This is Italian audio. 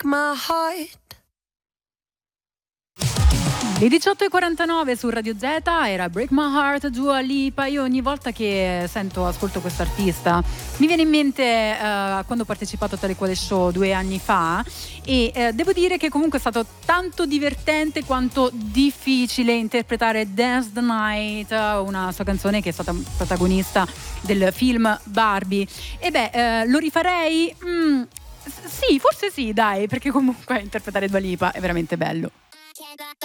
break my heart. Le 18:49 su Radio Z era Break My Heart, Dua Lipa. Io ogni volta che ascolto questo artista mi viene in mente quando ho partecipato a Tale Quale Show 2 anni fa e devo dire che comunque è stato tanto divertente quanto difficile interpretare Dance the Night, una sua canzone che è stata protagonista del film Barbie. E lo rifarei? Sì, forse sì, dai, perché comunque interpretare Dua Lipa è veramente bello.